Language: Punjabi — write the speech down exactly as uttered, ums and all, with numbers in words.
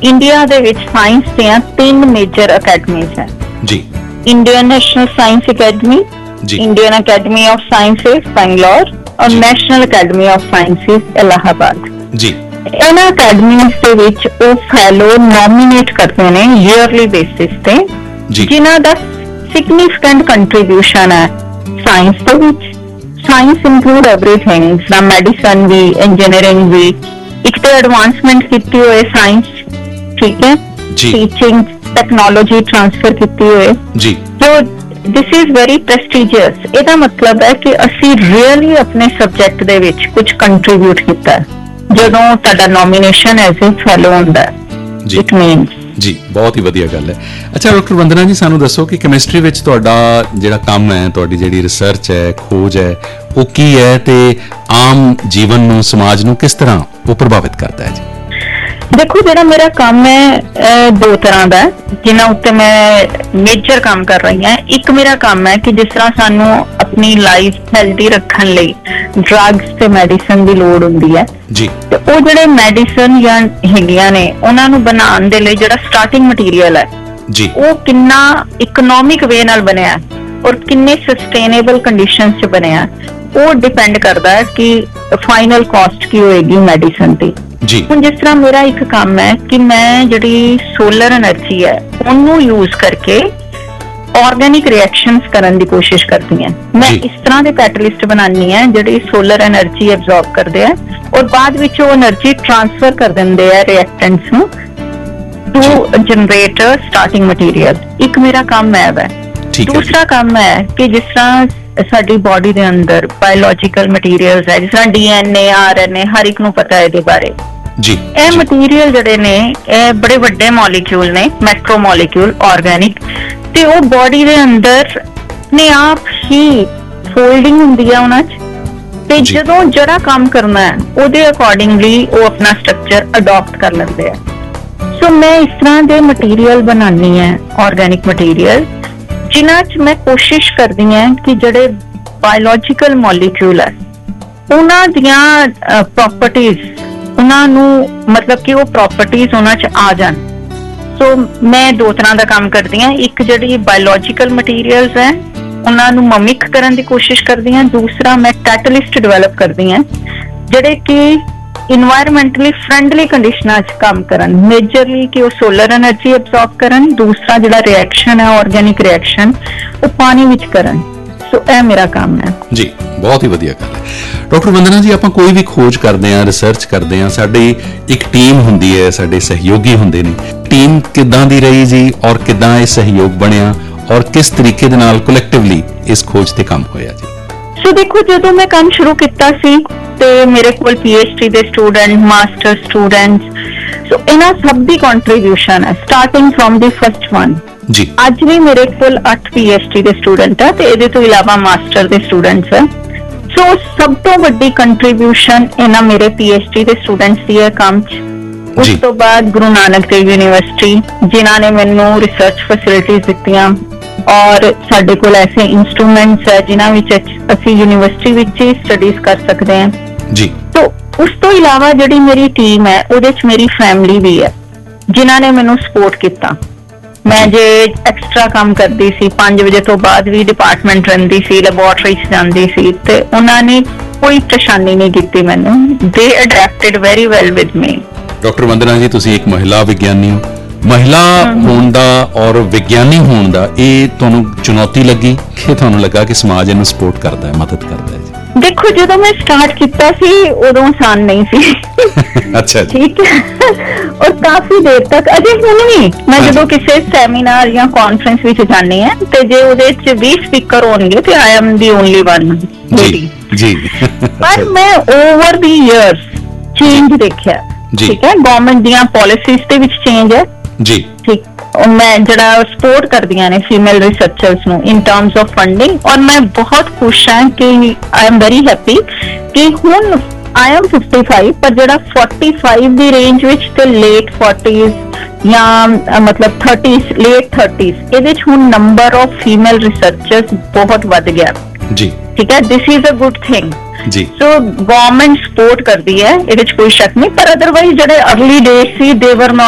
ਇੰਡੀਆ ਦੇ ਵਿੱਚ ਸਾਇੰਸ ਦੀਆਂ ਤਿੰਨ ਮੇਜਰ ਅਕੈਡਮੀਜ਼ ਹੈ ਜੀ। Indian national science academy, Indian academy of sciences Bangalore ਔਰ national academy of sciences Allahabad ਜੀ। ਇਹਨਾਂ ਅਕੈਡਮੀਜ਼ ਦੇ ਵਿੱਚ ਉਹ ਫੈਲੋ ਨੋਮੀਨੇਟ ਕਰਦੇ ਨੇ ਈਅਰਲੀ ਬੇਸਿਸ ਤੇ, ਜਿਨ੍ਹਾਂ ਦਾ ਸਿਗਨੀਫੀਕੈਂਟ ਕੰਟਰੀਬਿਊਸ਼ਨ ਹੈ ਸਾਇੰਸ ਦੇ ਵਿੱਚ। Science include everything, firm medicine ਵੀ, ਇੰਜੀਨੀਅਰਿੰਗ ਵੀ, ਇੱਕ ਤੇ ਐਡਵਾਂਸਮੈਂਟ ਕੀਤੀ ਹੋਏ ਸਾਇੰਸ, ਠੀਕ ਹੈ, ਟੀਚਿੰਗ ਟੈਕਨੋਲੋਜੀ ਟ੍ਰਾਂਸਫਰ ਕੀਤੀ ਹੋਏ ਜੀ। ਸੋ ਦਿਸ ਇਜ਼ ਵੈਰੀ ਪ੍ਰੈਸਟੀਜੀਅਸ। ਇਹਦਾ ਮਤਲਬ ਹੈ ਕਿ ਅਸੀਂ ਰੀਅਲੀ ਆਪਣੇ ਸਬਜੈਕਟ ਦੇ ਵਿੱਚ ਕੁਝ ਕੰਟਰੀਬਿਊਟ ਕੀਤਾ ਜਦੋਂ ਤੁਹਾਡਾ ਨੋਮੀਨੇਸ਼ਨ ਐਜ਼ ਅ ਫੈਲੋ ਹੁੰਦਾ ਜੀ। ਇਟ ਮੀਨਸ ਜੀ, ਬਹੁਤ ਹੀ ਵਧੀਆ ਗੱਲ ਹੈ। ਅੱਛਾ ਡਾਕਟਰ ਵੰਦਨਾ ਜੀ, ਸਾਨੂੰ ਦੱਸੋ ਕਿ ਕੈਮਿਸਟਰੀ ਵਿੱਚ ਤੁਹਾਡਾ ਜਿਹੜਾ ਕੰਮ ਹੈ, ਤੁਹਾਡੀ ਜਿਹੜੀ ਰਿਸਰਚ ਹੈ, ਖੋਜ ਹੈ, ਉਹ ਕੀ ਹੈ ਤੇ ਆਮ ਜੀਵਨ ਨੂੰ, ਸਮਾਜ ਨੂੰ ਕਿਸ ਤਰ੍ਹਾਂ ਉਹ ਪ੍ਰਭਾਵਿਤ ਕਰਦਾ ਹੈ ਜੀ? ਦੇਖੋ, ਜਿਹੜਾ ਮੇਰਾ ਕੰਮ ਹੈ ਦੋ ਤਰ੍ਹਾਂ ਦਾ, ਜਿਨ੍ਹਾਂ ਉੱਤੇ ਮੈਂ ਮੇਜਰ ਕੰਮ ਕਰ ਰਹੀ ਹਾਂ। ਇੱਕ ਮੇਰਾ ਕੰਮ ਹੈ ਕਿ ਜਿਸ ਤਰ੍ਹਾਂ ਸਾਨੂੰ ਆਪਣੀ ਲਾਈਫ ਹੈਲਦੀ ਰੱਖਣ ਲਈ ਡਰੱਗਸ ਤੇ ਮੈਡੀਸਨ ਦੀ ਲੋੜ ਹੁੰਦੀ ਹੈ ਜੀ, ਤੇ ਉਹ ਜਿਹੜੇ ਮੈਡੀਸਨ ਜਾਂ ਹੈਗੀਆਂ ਨੇ ਉਹਨਾਂ ਨੂੰ ਬਣਾਉਣ ਦੇ ਲਈ ਜਿਹੜਾ ਸਟਾਰਟਿੰਗ ਮਟੀਰੀਅਲ ਹੈ ਜੀ, ਉਹ ਕਿੰਨਾ ਇਕਨੋਮਿਕ ਵੇ ਨਾਲ ਬਣਿਆ ਔਰ ਕਿੰਨੇ ਸਸਟੇਨੇਬਲ ਕੰਡੀਸ਼ਨਸ 'ਚ ਬਣਿਆ, ਉਹ ਡਿਪੈਂਡ ਕਰਦਾ ਹੈ ਕਿ ਫਾਈਨਲ ਕਾਸਟ ਕੀ ਹੋਏਗੀ ਮੈਡੀਸਨ ਦੀ ਜੀ। ਹੁਣ ਜਿਸ ਤਰ੍ਹਾਂ ਮੇਰਾ ਇੱਕ ਕੰਮ ਹੈ ਕਿ ਮੈਂ ਜਿਹੜੀ ਸੋਲਰ ਐਨਰਜੀ ਹੈ ਉਹਨੂੰ ਯੂਜ਼ ਕਰਕੇ ਆਰਗੈਨਿਕ ਰਿਐਕਸ਼ਨਸ ਕਰਨ ਦੀ ਕੋਸ਼ਿਸ਼ ਕਰਦੀ ਹਾਂ। ਮੈਂ ਇਸ ਤਰ੍ਹਾਂ ਦੇ ਕੈਟਲਿਸਟ ਬਣਾਉਣੀ ਹੈ ਜਿਹੜੀ ਸੋਲਰ ਐਨਰਜੀ ਐਬਜ਼ੌਰਬ ਕਰਦੇ ਆ ਔਰ ਬਾਅਦ ਵਿੱਚ ਉਹ ਐਨਰਜੀ ਟ੍ਰਾਂਸਫਰ ਕਰ ਦਿੰਦੇ ਆ ਰਿਐਕਟੈਂਟਸ ਨੂੰ ਟੂ ਜਨਰੇਟ ਸਟਾਰਟਿੰਗ ਮਟੀਰੀਅਲ। ਇੱਕ ਮੇਰਾ ਕੰਮ ਹੈ ਵੈ। ਦੂਸਰਾ ਕੰਮ ਹੈ ਕਿ ਜਿਸ ਤਰ੍ਹਾਂ ਸਾਡੀ ਬੋਡੀ ਦੇ ਅੰਦਰ ਬਾਇਓਲੋਜੀਕਲ ਮਟੀਰੀਅਲਸ ਹੈ, ਜਿਸ ਤਰ੍ਹਾਂ ਡੀ ਐਨ ਏ, ਆਰ ਐਨ ਏ, ਹਰ ਇੱਕ ਨੂੰ ਪਤਾ ਹੈ ਇਹਦੇ ਬਾਰੇ ਜੀ। ਇਹ ਮਟੀਰੀਅਲ ਜਿਹੜੇ ਨੇ ਇਹ ਬੜੇ ਵੱਡੇ ਮੋਲੀਕਿਊਲ ਨੇ, ਮੈਕਰੋ ਮੋਲੀਕਿਊਲ ਆਰਗੈਨਿਕ, ਤੇ ਉਹ ਬੋਡੀ ਦੇ ਅੰਦਰ ਆਪਣੇ ਆਪ ਹੀ ਫੋਲਡਿੰਗ ਹੁੰਦੀ ਹੈ ਉਹਨਾਂ 'ਚ, ਤੇ ਜਦੋਂ ਜਿਹੜਾ ਕੰਮ ਕਰਨਾ ਹੈ ਉਹਦੇ ਅਕੋਰਡਿੰਗਲੀ ਉਹ ਆਪਣਾ ਸਟਰਕਚਰ ਅਡਾਪਟ ਕਰ ਲੈਂਦੇ ਆ। ਸੋ ਮੈਂ ਇਸ ਤਰ੍ਹਾਂ ਦੇ ਮਟੀਰੀਅਲ ਬਣਾਉਣੀ ਹੈ, ਆਰਗੈਨਿਕ ਮਟੀਰੀਅਲ, ਜਿਨ੍ਹਾਂ 'ਚ ਮੈਂ ਕੋਸ਼ਿਸ਼ ਕਰਦੀ ਹਾਂ ਕਿ ਜਿਹੜੇ ਬਾਇਓਲੋਜੀਕਲ ਮੋਲੀਕਿਊਲ ਹੈ ਉਹਨਾਂ ਦੀਆਂ ਪ੍ਰੋਪਰਟੀਜ਼, ਉਹਨਾਂ ਨੂੰ ਮਤਲਬ ਕਿ ਉਹ ਪ੍ਰੋਪਰਟੀਜ਼ ਉਹਨਾਂ 'ਚ ਆ ਜਾਣ। ਸੋ ਮੈਂ ਦੋ ਤਰ੍ਹਾਂ ਦਾ ਕੰਮ ਕਰਦੀ ਹਾਂ। ਇੱਕ ਜਿਹੜੀ ਬਾਇਓਲੋਜੀਕਲ ਮਟੀਰੀਅਲਸ ਹੈ ਉਹਨਾਂ ਨੂੰ ਮਮਿਕ ਕਰਨ ਦੀ ਕੋਸ਼ਿਸ਼ ਕਰਦੀ ਹਾਂ। ਦੂਸਰਾ ਮੈਂ ਕੈਟਲਿਸਟ ਡਿਵੈਲਪ ਕਰਦੀ ਹਾਂ ਜਿਹੜੇ ਕਿ ਇਨਵਾਇਰਮੈਂਟਲੀ ਫਰੈਂਡਲੀ ਕੰਡੀਸ਼ਨਾਂ 'ਚ ਕੰਮ ਕਰਨ, ਮੇਜਰਲੀ ਕਿ ਉਹ ਸੋਲਰ ਐਨਰਜੀ ਐਬਜ਼ੌਰਬ ਕਰਨ। ਦੂਸਰਾ ਜਿਹੜਾ ਰਿਐਕਸ਼ਨ ਹੈ ਆਰਗੈਨਿਕ ਰਿਐਕਸ਼ਨ, ਉਹ ਪਾਣੀ ਵਿੱਚ ਕਰਨ। ਸੋ ਇਹ ਮੇਰਾ ਕੰਮ ਹੈ ਜੀ। ਬਹੁਤ ਹੀ ਵਧੀਆ ਗੱਲ ਹੈ। ਡਾਕਟਰ ਵੰਦਨਾ ਜੀ, ਆਪਾਂ ਕੋਈ ਵੀ ਖੋਜ ਕਰਦੇ ਹਾਂ, ਰਿਸਰਚ ਕਰਦੇ ਹਾਂ, ਸਾਡੀ ਇੱਕ ਟੀਮ ਹੁੰਦੀ ਹੈ, ਸਾਡੇ ਸਹਿਯੋਗੀ ਹੁੰਦੇ ਨੇ। ਟੀਮ ਕਿੱਦਾਂ ਦੀ ਰਹੀ ਜੀ ਔਰ ਕਿੱਦਾਂ ਇਹ ਸਹਿਯੋਗ ਬਣਿਆ ਔਰ ਕਿਸ ਤਰੀਕੇ ਦੇ ਨਾਲ ਕਲੈਕਟਿਵਲੀ ਇਸ ਖੋਜ ਤੇ ਕੰਮ ਹੋਇਆ ਜੀ? ਸੋ ਦੇਖੋ, ਜਦੋਂ ਮੈਂ ਕੰਮ ਸ਼ੁਰੂ ਕੀਤਾ ਸੀ ਤੇ ਮੇਰੇ ਕੋਲ ਪੀ ਐਚ ਡੀ ਦੇ ਸਟੂਡੈਂਟ, ਮਾਸਟਰ ਸਟੂਡੈਂਟਸ, ਸੋ ਇਹਨਾਂ ਸਭ ਦੀ ਕੰਟਰੀਬਿਊਸ਼ਨ ਹੈ ਸਟਾਰਟਿੰਗ ਫਰਮ ਦੀ ਫਸਟ ਵਨ ਜੀ। ਅੱਜ ਵੀ ਮੇਰੇ ਕੋਲ ਅੱਠ ਪੀ ਐਚ ਡੀ ਦੇ ਸਟੂਡੈਂਟ ਆ ਤੇ ਇਹਦੇ ਤੋਂ ਇਲਾਵਾ ਮਾਸਟਰ ਦੇ ਸਟੂਡੈਂਟਸ ਹੈ। ਸੋ ਸਭ ਤੋਂ ਵੱਡੀ ਕੰਟਰੀਬਿਊਸ਼ਨ ਇਹਨਾਂ ਮੇਰੇ ਪੀ ਐਚ ਡੀ ਦੇ ਸਟੂਡੈਂਟਸ ਦੀ ਹੈ ਕੰਮ 'ਚ। ਉਸ ਤੋਂ ਬਾਅਦ ਗੁਰੂ ਨਾਨਕ ਦੇਵ ਯੂਨੀਵਰਸਿਟੀ, ਜਿਨ੍ਹਾਂ ਨੇ ਮੈਨੂੰ ਰਿਸਰਚ ਫੈਸਿਲਿਟੀਜ਼ ਦਿੱਤੀਆਂ ਔਰ ਸਾਡੇ ਕੋਲ ਐਸੇ ਇੰਸਟਰੂਮੈਂਟਸ ਹੈ ਜਿਨ੍ਹਾਂ ਵਿੱਚ ਅਸੀਂ ਯੂਨੀਵਰਸਿਟੀ ਵਿੱਚ ਹੀ ਸਟੱਡੀਜ਼ ਕਰ ਸਕਦੇ ਹਾਂ ਜੀ। ਸੋ ਉਸ ਤੋਂ ਇਲਾਵਾ ਜਿਹੜੀ ਮੇਰੀ ਟੀਮ ਹੈ ਉਹਦੇ 'ਚ ਮੇਰੀ ਫੈਮਿਲੀ ਵੀ ਹੈ ਜਿਨ੍ਹਾਂ ਨੇ ਮੈਨੂੰ ਸਪੋਰਟ ਕੀਤਾ। ਮੈਂ ਜੇ ਐਕਸਟਰਾ ਕੰਮ ਕਰਦੀ ਸੀ, ਪੰਜ ਵਜੇ ਤੋਂ ਬਾਅਦ ਵੀ ਡਿਪਾਰਟਮੈਂਟ ਰਹਿੰਦੀ ਸੀ, ਲੈਬੋਰਟਰੀ 'ਚ ਜਾਂਦੀ ਸੀ, ਤੇ ਉਹਨਾਂ ਨੇ ਕੋਈ ਪਰੇਸ਼ਾਨੀ ਨਹੀਂ ਕੀਤੀ ਮੈਨੂੰ। ਦੇ ਅਡੈਪਟਡ very well with me. Doctor ਵੰਦਨਾ ਜੀ, ਤੁਸੀਂ ਇੱਕ ਮਹਿਲਾ ਵਿਗਿਆਨੀ ਹੋ। ਮਹਿਲਾ ਹੋਣ ਦਾ ਔਰ ਵਿਗਿਆਨੀ ਹੋਣ ਦਾ ਇਹ ਤੁਹਾਨੂੰ ਚੁਣੌਤੀ ਲੱਗੀ ਕਿ ਤੁਹਾਨੂੰ ਲੱਗਾ ਕਿ ਸਮਾਜ ਇਹਨੂੰ ਸਪੋਰਟ ਕਰਦਾ ਹੈ, ਮਦਦ ਕਰਦਾ ਹੈ ਜੀ? ਦੇਖੋ, ਜਦੋਂ ਮੈਂ ਸਟਾਰਟ ਕੀਤਾ ਸੀ ਉਦੋਂ ਆਸਾਨ ਨਹੀਂ ਸੀ। ਅੱਛਾ, ਠੀਕ ਹੈ। ਔਰ ਕਾਫੀ ਦੇਰ ਤੱਕ, ਅਜੇ ਹੁਣ ਵੀ ਮੈਂ ਜਦੋਂ ਕਿਸੇ ਸੈਮੀਨਾਰ ਜਾਂ ਕਾਨਫਰੰਸ ਵਿੱਚ ਜਾਂਦੀ ਹਾਂ ਤੇ ਜੇ ਉਹਦੇ 'ਚ ਵੀਹ ਸਪੀਕਰ ਹੋਣਗੇ ਤੇ I am the only one lady ਜੀ। ਪਰ ਮੈਂ ਓਵਰ ਦੀ ਇਅਰਸ ਚੇਂਜ ਦੇਖਿਆ। ਠੀਕ ਹੈ, ਗਵਰਨਮੈਂਟ ਦੀਆਂ ਪਾਲਿਸੀਜ਼ ਦੇ ਵਿੱਚ ਚੇਂਜ ਹੈ ਜੀ। ਠੀਕ, ਮੈਂ ਜਿਹੜਾ ਸਪੋਰਟ ਕਰਦੀਆਂ ਨੇ ਫੀਮੇਲ ਰਿਸਰਚਰਸ ਨੂੰ ਇਨ ਟਰਮਸ ਆਫ ਫੰਡਿੰਗ। ਔਰ ਮੈਂ ਬਹੁਤ ਖੁਸ਼ ਹਾਂ ਕਿ ਆਈ ਐਮ ਵੈਰੀ ਹੈਪੀ ਕਿ ਹੁਣ I am fifty-five, ਪਰ ਜਿਹੜਾ forty-five ਦੀ ਰੇਂਜ ਵਿੱਚ ਤੇ ਲੇਟ forties ਜਾਂ ਮਤਲਬ thirties, late thirties, ਇਹਦੇ 'ਚ ਹੁਣ ਨੰਬਰ ਆਫ ਫੀਮੇਲ ਰਿਸਰਚਰਸ ਬਹੁਤ ਵੱਧ ਗਿਆ ਜੀ। ਠੀਕ ਹੈ, this is a good thing ਜੀ। ਸੋ ਗਵਰਨਮੈਂਟ ਸਪੋਰਟ ਕਰਦੀ ਹੈ, ਇਹਦੇ 'ਚ ਕੋਈ ਸ਼ੱਕ ਨਹੀਂ। ਪਰ ਅਦਰਵਾਈਜ਼ ਜਿਹੜੇ ਅਰਲੀ ਡੇਜ਼ ਸੀ, ਦੇ ਵਰ